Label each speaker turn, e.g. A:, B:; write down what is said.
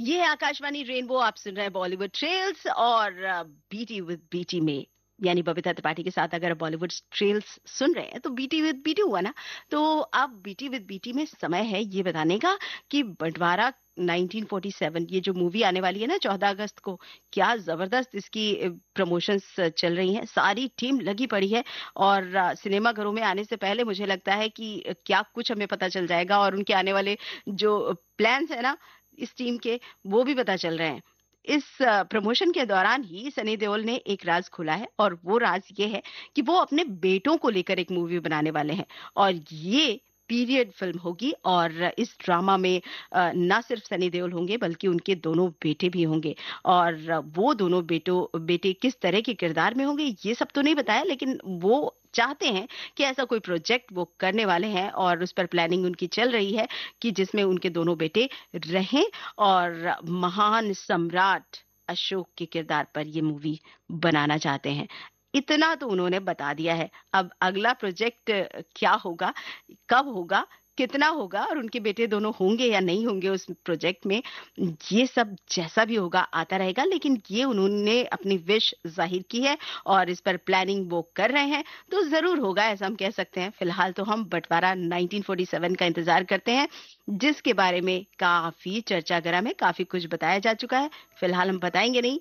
A: ये है आकाशवाणी रेनबो, आप सुन रहे हैं बॉलीवुड ट्रेल्स और बीटी विद बीटी में यानी बबीता त्रिपाठी के साथ अगर बॉलीवुड ट्रेल्स सुन रहे हैं तो बीटी विद बीटी हुआ ना। तो अब बीटी विद बीटी में समय है ये बताने का कि बंटवारा 1947 ये जो मूवी आने वाली है ना 14 अगस्त को, क्या जबरदस्त इसकी प्रमोशंस चल रही हैं, सारी टीम लगी पड़ी है। और सिनेमा घरों में आने से पहले मुझे लगता है कि क्या कुछ हमें पता चल जाएगा और उनके आने वाले जो प्लान्स है ना इस टीम के, वो भी पता चल रहे हैं। इस प्रमोशन के दौरान ही सनी देओल ने एक राज खोला है और वो राज ये है कि वो अपने बेटों को लेकर एक मूवी बनाने वाले हैं। और ये पीरियड फिल्म होगी और इस ड्रामा में ना सिर्फ सनी देओल होंगे बल्कि उनके दोनों बेटे भी होंगे। और वो दोनों बेटे किस तरह के किरदार में होंगे ये सब तो नहीं बताया, लेकिन वो चाहते हैं कि ऐसा कोई प्रोजेक्ट वो करने वाले हैं और उस पर प्लानिंग उनकी चल रही है कि जिसमें उनके दोनों बेटे रहें और महान सम्राट अशोक के किरदार पर ये मूवी बनाना चाहते हैं। इतना तो उन्होंने बता दिया है। अब अगला प्रोजेक्ट क्या होगा, कब होगा, कितना होगा और उनके बेटे दोनों होंगे या नहीं होंगे उस प्रोजेक्ट में, ये सब जैसा भी होगा आता रहेगा। लेकिन ये उन्होंने अपनी विश जाहिर की है और इस पर प्लानिंग वो कर रहे हैं, तो जरूर होगा ऐसा हम कह सकते हैं। फिलहाल तो हम बंटवारा 1947 का इंतजार करते हैं, जिसके बारे में काफी चर्चा गरम है, काफी कुछ बताया जा चुका है। फिलहाल हम बताएंगे नहीं,